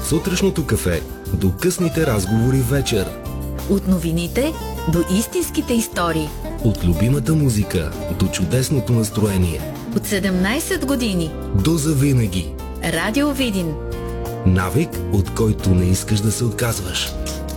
От сутрешното кафе до късните разговори вечер. От новините до истинските истории. От любимата музика до чудесното настроение. От 17 години до завинаги. Радио Видин. Навик, от който не искаш да се отказваш.